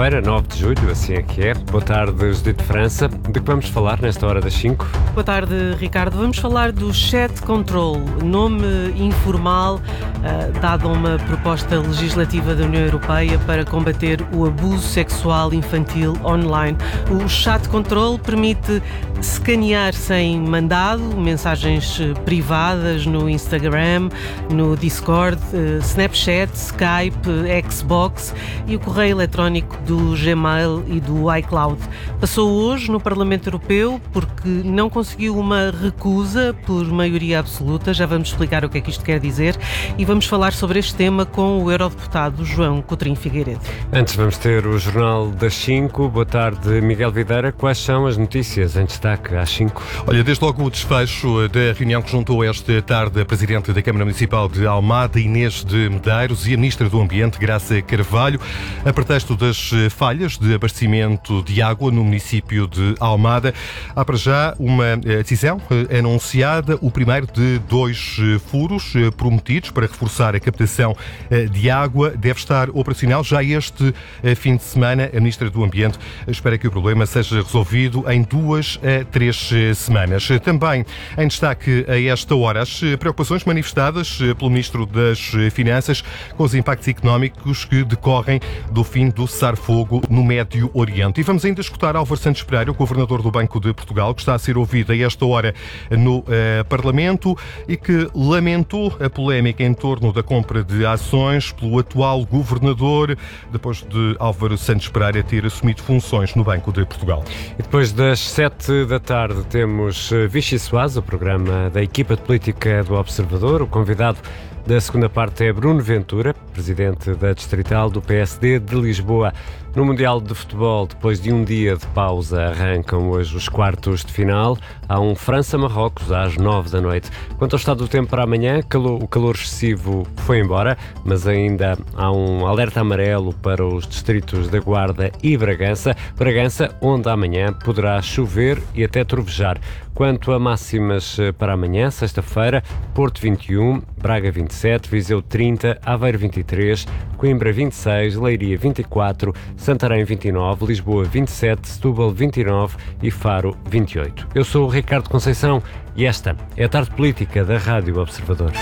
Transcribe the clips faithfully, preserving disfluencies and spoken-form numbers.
sexta-feira, nove de julho, assim é que é. Boa tarde, Judite de França. De que vamos falar nesta hora das cinco? Boa tarde, Ricardo. Vamos falar do Chat Control, nome informal uh, dado a uma proposta legislativa da União Europeia para combater o abuso sexual infantil online. O Chat Control permite escanear sem mandado mensagens privadas no Instagram, no Discord, uh, Snapchat, Skype, Xbox e o correio eletrónico do Gmail e do iCloud. Passou hoje no Parlamento Europeu porque não conseguiu uma recusa por maioria absoluta. Já vamos explicar o que é que isto quer dizer e vamos falar sobre este tema com o eurodeputado João Coutinho Figueiredo. Antes vamos ter o Jornal das cinco. Boa tarde, Miguel Videira. Quais são as notícias em destaque às cinco? Olha, desde logo o desfecho da reunião que juntou esta tarde a Presidente da Câmara Municipal de Almada, Inês de Medeiros, e a Ministra do Ambiente, Graça Carvalho, a pretexto das falhas de abastecimento de água no município de Almada. Há para já uma decisão anunciada, o primeiro de dois furos prometidos para reforçar a captação de água. Deve estar operacional já este fim de semana. A Ministra do Ambiente espera que o problema seja resolvido em duas a três semanas. Também em destaque a esta hora as preocupações manifestadas pelo Ministro das Finanças com os impactos económicos que decorrem do fim do cessar-fogo no Médio Oriente. E vamos ainda escutar Álvaro Santos Pereira, o Governador do Banco de Portugal, que está a ser ouvido a esta hora no uh, Parlamento e que lamentou a polémica em torno da compra de ações pelo atual Governador, depois de Álvaro Santos Pereira ter assumido funções no Banco de Portugal. E depois das sete da tarde temos Vichy Soares, o programa da equipa de política do Observador. O convidado da segunda parte é Bruno Ventura, presidente da Distrital do P S D de Lisboa. No Mundial de Futebol, depois de um dia de pausa, arrancam hoje os quartos de final. Há um França-Marrocos às nove da noite. Quanto ao estado do tempo para amanhã, calor, o calor excessivo foi embora, mas ainda há um alerta amarelo para os distritos da Guarda e Bragança. Bragança, onde amanhã poderá chover e até trovejar. Quanto a máximas para amanhã, sexta-feira, Porto vinte e um, Braga vinte e sete, Viseu trinta, Aveiro vinte e três, Coimbra vinte e seis, Leiria vinte e quatro, Santarém vinte e nove, Lisboa vinte e sete, Setúbal vinte e nove e Faro vinte e oito. Eu sou o Ricardo Conceição e esta é a Tarde Política da Rádio Observador.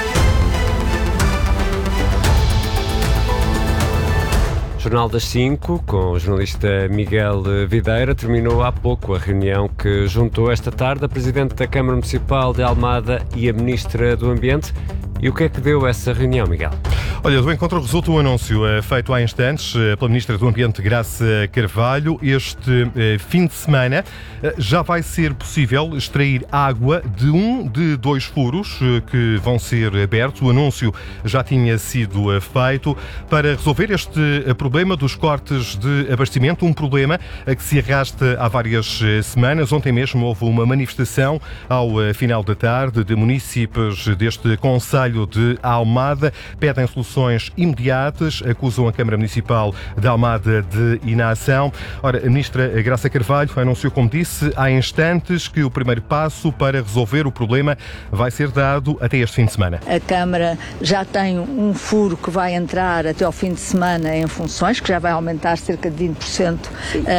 Jornal das cinco, com o jornalista Miguel Videira. Terminou há pouco a reunião que juntou esta tarde a Presidente da Câmara Municipal de Almada e a Ministra do Ambiente. E o que é que deu essa reunião, Miguel? Olha, do encontro resulta um anúncio feito há instantes pela Ministra do Ambiente, Graça Carvalho. Este fim de semana já vai ser possível extrair água de um de dois furos que vão ser abertos. O anúncio já tinha sido feito para resolver este problema dos cortes de abastecimento, um problema que se arrasta há várias semanas. Ontem mesmo houve uma manifestação ao final da tarde de munícipes deste concelho de Almada, pedem soluções imediatas, acusam a Câmara Municipal de Almada de inação. Ora, a Ministra Graça Carvalho anunciou, como disse, há instantes que o primeiro passo para resolver o problema vai ser dado até este fim de semana. A Câmara já tem um furo que vai entrar até ao fim de semana em funções, que já vai aumentar cerca de vinte por cento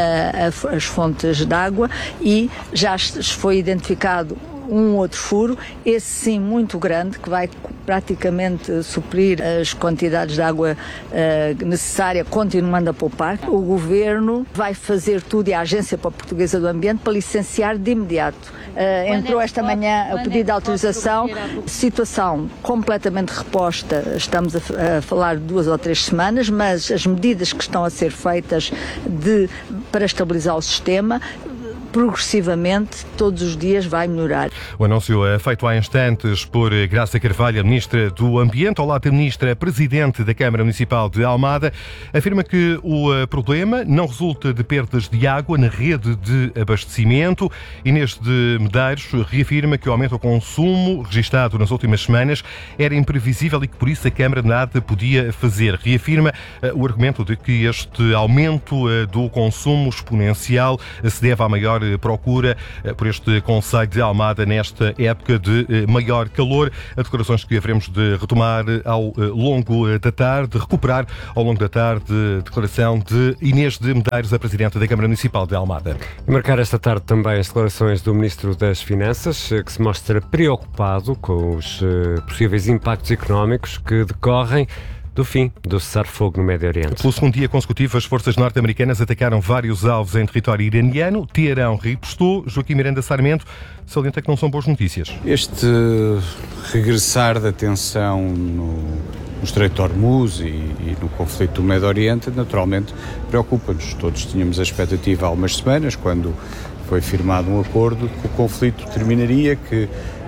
uh, as fontes de água, e já foi identificado um outro furo, esse sim muito grande, que vai praticamente suprir as quantidades de água uh, necessária, continuando a poupar. O Governo vai fazer tudo, e a Agência Portuguesa do Ambiente, para licenciar de imediato. Uh, entrou esta manhã o pedido de autorização, situação completamente reposta, estamos a, a falar de duas ou três semanas, mas as medidas que estão a ser feitas de, para estabilizar o sistema, progressivamente, todos os dias vai melhorar. O anúncio é feito há instantes por Graça Carvalho, a Ministra do Ambiente. Ao lado da Ministra, Presidente da Câmara Municipal de Almada, afirma que o problema não resulta de perdas de água na rede de abastecimento. Inês de Medeiros reafirma que o aumento do consumo registado nas últimas semanas era imprevisível e que por isso a Câmara nada podia fazer. Reafirma uh, o argumento de que este aumento uh, do consumo exponencial se deve à maior maior procura por este concelho de Almada nesta época de maior calor. Declarações que haveremos de retomar ao longo da tarde, recuperar ao longo da tarde, declaração de Inês de Medeiros, a Presidente da Câmara Municipal de Almada. E marcar esta tarde também as declarações do Ministro das Finanças, que se mostra preocupado com os possíveis impactos económicos que decorrem do fim do cessar-fogo no Médio Oriente. Pelo segundo dia consecutivo, as forças norte-americanas atacaram vários alvos em território iraniano. Teherão repostou. Joaquim Miranda Sarmento salienta que não são boas notícias. Este regressar da tensão no, no Estreito de Hormuz e, e no conflito do Médio Oriente, naturalmente, preocupa-nos. Todos tínhamos a expectativa há umas semanas, quando foi firmado um acordo, que o conflito terminaria, que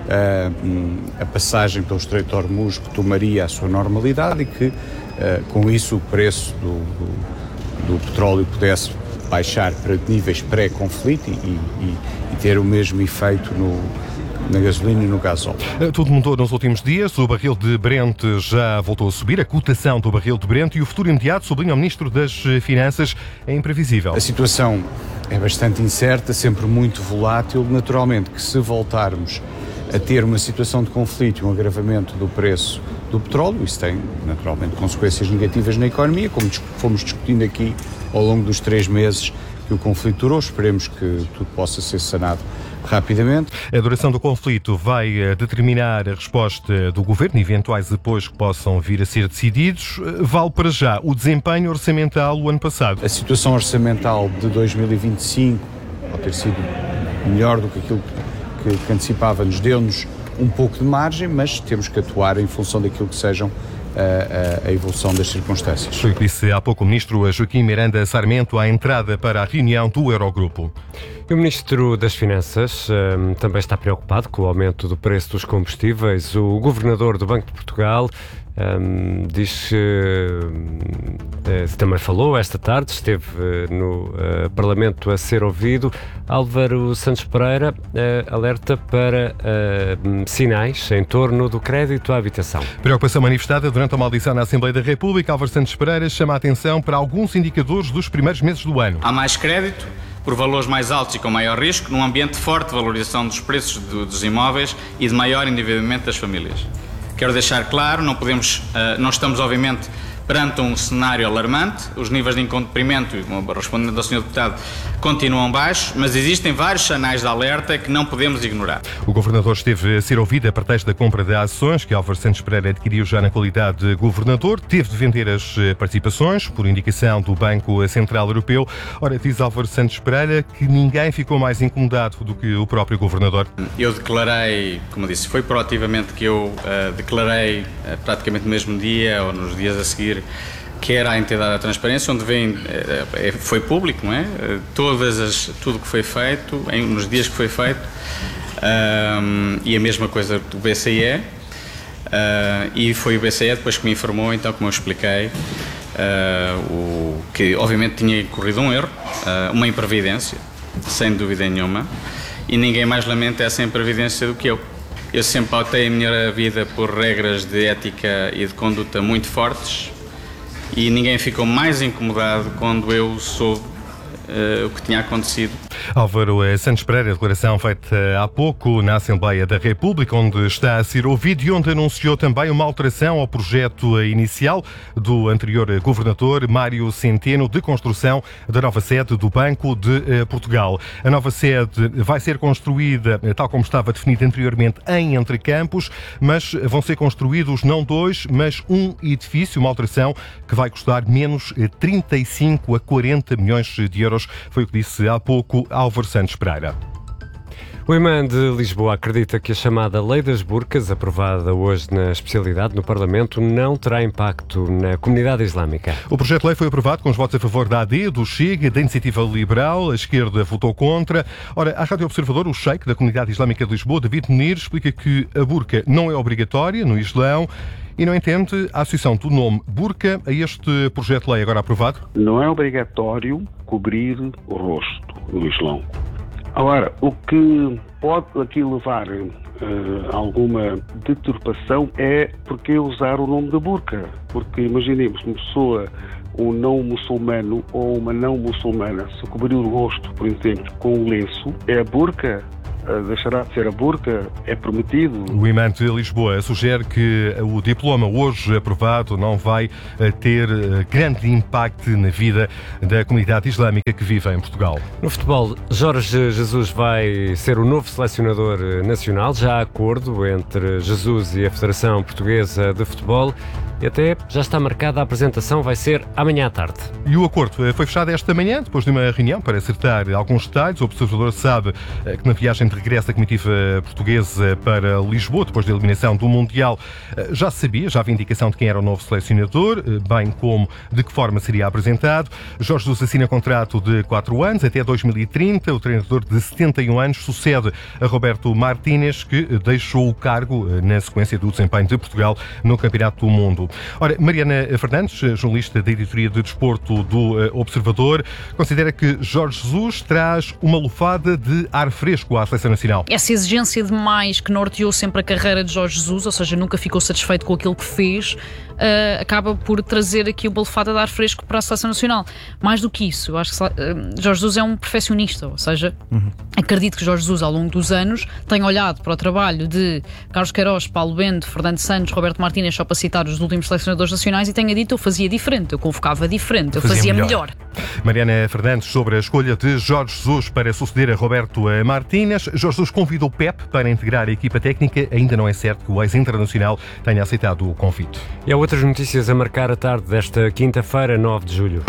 Uh, a passagem pelo Estreito de Hormuz tomaria a sua normalidade e que, uh, com isso, o preço do, do, do petróleo pudesse baixar para níveis pré-conflito e, e, e ter o mesmo efeito no, na gasolina e no gasóleo. Tudo mudou nos últimos dias. O barril de Brent já voltou a subir, a cotação do barril de Brent, e o futuro imediato, sublinha o Ministro das Finanças, é imprevisível. A situação é bastante incerta, sempre muito volátil. Naturalmente que se voltarmos a ter uma situação de conflito e um agravamento do preço do petróleo, isso tem naturalmente consequências negativas na economia, como fomos discutindo aqui ao longo dos três meses que o conflito durou. Esperemos que tudo possa ser sanado rapidamente. A duração do conflito vai determinar a resposta do Governo, eventuais apoios que possam vir a ser decididos. Vale para já o desempenho orçamental o ano passado. A situação orçamental de dois mil e vinte e cinco, ao ter sido melhor do que aquilo que, que antecipava-nos, deu-nos um pouco de margem, mas temos que atuar em função daquilo que sejam a, a, a evolução das circunstâncias. Foi o que disse há pouco o Ministro Joaquim Miranda Sarmento à entrada para a reunião do Eurogrupo. E o Ministro das Finanças um, também está preocupado com o aumento do preço dos combustíveis. O Governador do Banco de Portugal um, diz que uh, também falou esta tarde, esteve uh, no uh, Parlamento a ser ouvido. Álvaro Santos Pereira uh, alerta para uh, sinais em torno do crédito à habitação. Preocupação manifestada durante uma audição na Assembleia da República. Álvaro Santos Pereira chama a atenção para alguns indicadores dos primeiros meses do ano. Há mais crédito, por valores mais altos e com maior risco, num ambiente de forte valorização dos preços dos imóveis e de maior endividamento das famílias. Quero deixar claro, não podemos, não estamos obviamente perante um cenário alarmante. Os níveis de incumprimento, respondendo ao senhor Deputado, continuam baixos, mas existem vários sinais de alerta que não podemos ignorar. O Governador esteve a ser ouvido a pretexto da compra de ações que Álvaro Santos Pereira adquiriu já na qualidade de Governador. Teve de vender as participações por indicação do Banco Central Europeu. Ora, diz Álvaro Santos Pereira que ninguém ficou mais incomodado do que o próprio Governador. Eu declarei, como disse, foi proativamente que eu uh, declarei uh, praticamente no mesmo dia ou nos dias a seguir que era a entidade da transparência, onde vem, é, foi público, não é? Todas as, tudo que foi feito, em, nos dias que foi feito, um, e a mesma coisa do B C E, uh, e foi o B C E depois que me informou, então, como eu expliquei, uh, o, que obviamente tinha corrido um erro, uh, uma imprevidência, sem dúvida nenhuma, e ninguém mais lamenta essa imprevidência do que eu. Eu sempre pautei a minha vida por regras de ética e de conduta muito fortes, e ninguém ficou mais incomodado quando eu soube uh, o que tinha acontecido. Álvaro Santos Pereira, declaração feita há pouco na Assembleia da República, onde está a ser ouvido e onde anunciou também uma alteração ao projeto inicial do anterior governador, Mário Centeno, de construção da nova sede do Banco de Portugal. A nova sede vai ser construída, tal como estava definido anteriormente, em Entrecampos, mas vão ser construídos não dois, mas um edifício, uma alteração que vai custar menos trinta e cinco a quarenta milhões de euros. Foi o que disse há pouco Álvaro Santos Pereira. O imã de Lisboa acredita que a chamada Lei das Burcas, aprovada hoje na especialidade no Parlamento, não terá impacto na comunidade islâmica. O projeto de lei foi aprovado com os votos a favor da A D, do Chega, da Iniciativa Liberal. A esquerda votou contra. Ora, à Rádio Observador, o sheik da comunidade islâmica de Lisboa, David Munir, explica que a burca não é obrigatória no Islão e não entende a associação do nome burca a este projeto de lei agora aprovado. Não é obrigatório cobrir o rosto no Islão. Agora, o que pode aqui levar uh, alguma deturpação é porque usar o nome da burca. Porque imaginemos uma pessoa um não muçulmano ou uma não muçulmana se cobrir o rosto, por exemplo, com um lenço, é a burca? Deixará de ser a burca? É permitido? O imã de Lisboa sugere que o diploma hoje aprovado não vai ter grande impacto na vida da comunidade islâmica que vive em Portugal. No futebol, Jorge Jesus vai ser o novo selecionador nacional. Já há acordo entre Jesus e a Federação Portuguesa de Futebol. E até já está marcada a apresentação, vai ser amanhã à tarde. E o acordo foi fechado esta manhã, depois de uma reunião para acertar alguns detalhes. O observador sabe que na viagem de regresso da comitiva portuguesa para Lisboa, depois da eliminação do Mundial, já sabia, já havia indicação de quem era o novo selecionador, bem como de que forma seria apresentado. Jorge Jesus assina contrato de quatro anos, até dois mil e trinta. O treinador de setenta e um anos sucede a Roberto Martínez, que deixou o cargo na sequência do desempenho de Portugal no Campeonato do Mundo. Ora, Mariana Fernandes, jornalista da editoria de desporto do Observador, considera que Jorge Jesus traz uma lufada de ar fresco à seleção nacional. Essa exigência demais que norteou sempre a carreira de Jorge Jesus, ou seja, nunca ficou satisfeito com aquilo que fez, uh, acaba por trazer aqui uma lufada de ar fresco para a seleção nacional. Mais do que isso, eu acho que uh, Jorge Jesus é um perfeccionista, ou seja, uhum. acredito que Jorge Jesus, ao longo dos anos, tenha olhado para o trabalho de Carlos Queiroz, Paulo Bento, Fernando Santos, Roberto Martínez, só para citar os últimos selecionadores nacionais, e tenha dito eu fazia diferente, eu convocava diferente, eu fazia, fazia melhor. melhor. Mariana Fernandes, sobre a escolha de Jorge Jesus para suceder a Roberto Martínez. Jorge Jesus convidou Pep para integrar a equipa técnica. Ainda não é certo que o ex-internacional tenha aceitado o convite. E há outras notícias a marcar a tarde desta quinta-feira, nove de julho.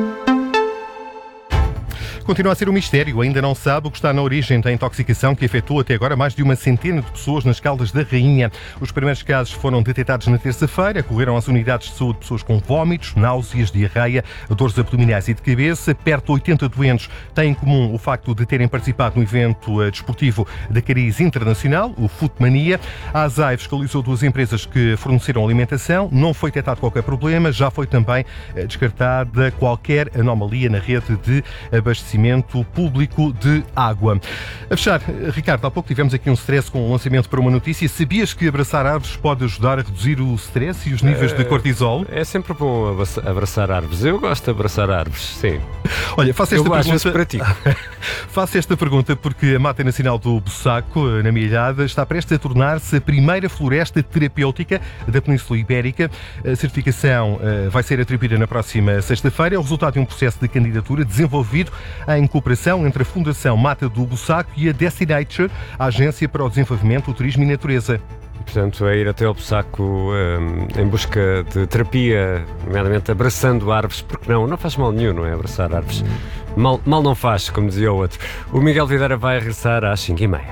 Continua a ser um mistério. Ainda não sabe o que está na origem da intoxicação que afetou até agora mais de uma centena de pessoas nas Caldas da Rainha. Os primeiros casos foram detectados na terça-feira. Correram às unidades de saúde pessoas com vómitos, náuseas, diarreia, dores abdominais e de cabeça. Perto de oitenta doentes têm em comum o facto de terem participado no evento desportivo da cariz internacional, o Futmania. A ASAI fiscalizou duas empresas que forneceram alimentação. Não foi detectado qualquer problema. Já foi também descartada qualquer anomalia na rede de abastecimento público de água. A fechar, Ricardo, há pouco tivemos aqui um stress com o lançamento para uma notícia. Sabias que abraçar árvores pode ajudar a reduzir o stress e os níveis é, de cortisol? É sempre bom abraçar árvores. Eu gosto de abraçar árvores, sim. Olha, faço esta Eu pergunta. Às vezes pratico. Faço esta pergunta porque a Mata Nacional do Bussaco, na Milhada, está prestes a tornar-se a primeira floresta terapêutica da Península Ibérica. A certificação uh, vai ser atribuída na próxima sexta-feira. É o resultado de um processo de candidatura desenvolvido em cooperação entre a Fundação Mata do Bussaco e a Destinature, a Agência para o Desenvolvimento, o Turismo e Natureza. Portanto, é ir até ao Bussaco um, em busca de terapia, nomeadamente abraçando árvores, porque não, não faz mal nenhum, não é? Abraçar árvores. Mal, mal não faz, como dizia o outro. O Miguel Videira vai regressar às cinco e meia.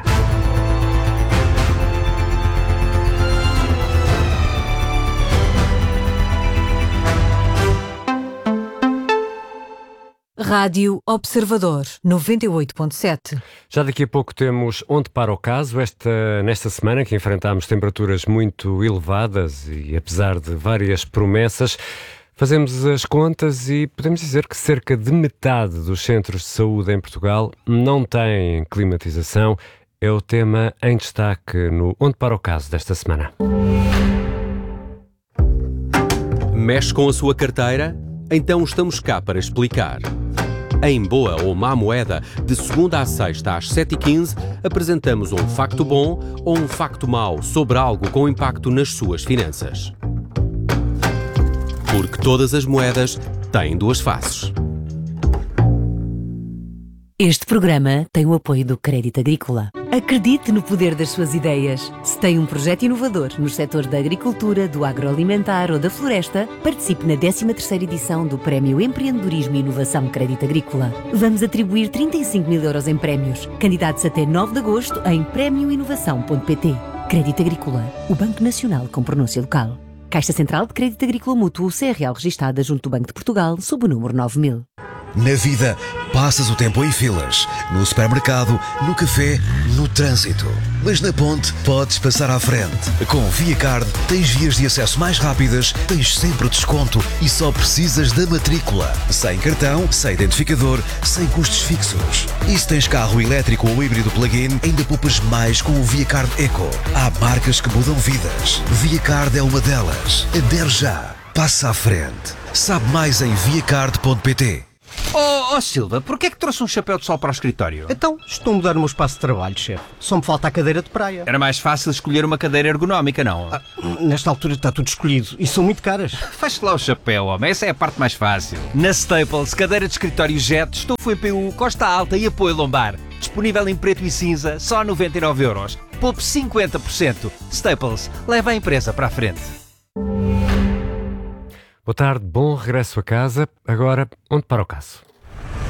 Rádio Observador, noventa e oito ponto sete. Já daqui a pouco temos Onde Para o Caso. Esta, nesta semana que enfrentámos temperaturas muito elevadas e apesar de várias promessas, fazemos as contas e podemos dizer que cerca de metade dos centros de saúde em Portugal não têm climatização. É o tema em destaque no Onde Para o Caso desta semana. Mexe com a sua carteira? Então estamos cá para explicar. Em Boa ou Má Moeda, de segunda à sexta às sete e quinze, apresentamos um facto bom ou um facto mau sobre algo com impacto nas suas finanças. Porque todas as moedas têm duas faces. Este programa tem o apoio do Crédito Agrícola. Acredite no poder das suas ideias. Se tem um projeto inovador nos setores da agricultura, do agroalimentar ou da floresta, participe na décima terceira edição do Prémio Empreendedorismo e Inovação Crédito Agrícola. Vamos atribuir trinta e cinco mil euros em prémios. Candidatos até nove de agosto em prémio inovação ponto pt. Crédito Agrícola, o Banco Nacional com pronúncia local. Caixa Central de Crédito Agrícola Mútuo, C R L registada junto do Banco de Portugal, sob o número nove mil. Na vida, passas o tempo em filas, no supermercado, no café, no trânsito. Mas na ponte, podes passar à frente. Com o ViaCard, tens vias de acesso mais rápidas, tens sempre desconto e só precisas da matrícula. Sem cartão, sem identificador, sem custos fixos. E se tens carro elétrico ou híbrido plug-in, ainda poupas mais com o ViaCard Eco. Há marcas que mudam vidas. ViaCard é uma delas. Adere já. Passa à frente. Sabe mais em viacard ponto pt. Oh, oh Silva, porquê é que trouxe um chapéu de sol para o escritório? Então, estou a mudar o meu espaço de trabalho, chefe. Só me falta a cadeira de praia. Era mais fácil escolher uma cadeira ergonómica, não? Ah, nesta altura está tudo escolhido e são muito caras. Faz-te lá o chapéu, homem. Essa é a parte mais fácil. Na Staples, cadeira de escritório Jet, estofo E P U, costa alta e apoio lombar. Disponível em preto e cinza, só noventa e nove euros. Poupe cinquenta por cento. Staples, leva a empresa para a frente. Boa tarde, bom regresso a casa. Agora, onde para o caso?